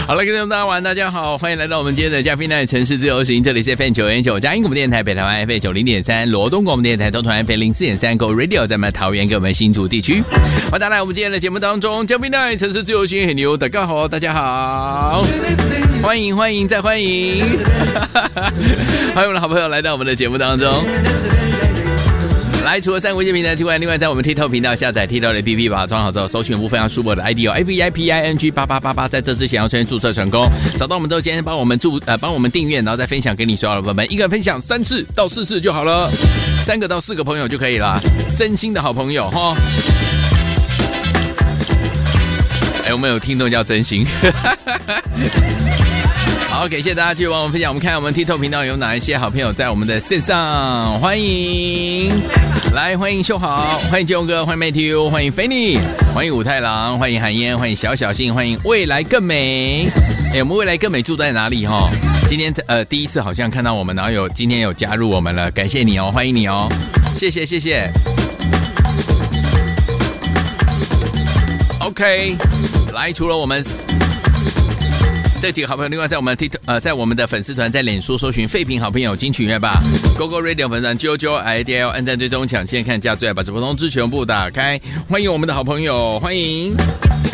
好了，各位大家晚，大家好，欢迎来到我们今天的嘉宾奈城市自由行，这里是 FM9.9 嘉音广播电台北台湾 FM90.3 罗东广播电台东团 FM04.3 Go Radio 在我们桃园跟我们新竹地区。欢迎大家来我们今天的节目当中，嘉宾奈城市自由行很牛，大家好，大家好，欢迎欢迎再欢迎，欢迎我们的好朋友来到我们的节目当中。来，除了3个微信平台之外，另外在我们 TikTok 频道下载 TikTok 的 APP， 把它装好之后，搜寻无非要输我的 ID 哦 ，FEIPING8888，在这之前要先注册成功。找到我们之后，今天帮我们订阅，然后再分享给你所有的朋友们，一个人分享3次到4次就好了，3个到4个朋友就可以了，真心的好朋友哈。我们有听众叫真心。好，感谢大家继续帮我们分享。我们看我们 TikTok 频道有哪一些好朋友在我们的线上，欢迎，来欢迎秀豪，欢迎金哥，欢迎 Matthew， 欢迎菲尼，欢迎武太郎，欢迎韩嫣，欢迎小小信，欢迎未来更美。我们未来更美住在哪里哈？今天第一次好像看到我们，然后今天有加入我们了，感谢你哦，欢迎你哦，谢谢谢谢。OK， 来，除了我们这几个好朋友，另外在我们在我们的粉丝团，在脸书搜寻废品好朋友金曲乐吧 ，Go Go Radio 粉丝团999IDL 按赞追踪抢先看价，最爱把直播通知全部打开，欢迎我们的好朋友，欢迎。